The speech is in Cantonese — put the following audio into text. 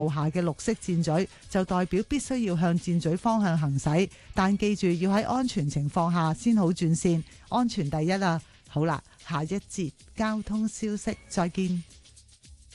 下嘅綠色箭嘴，就代表必須要向箭嘴方向行駛，但記住要喺安全情況下先好轉線，安全第一啊！好啦，下一節交通消息再見。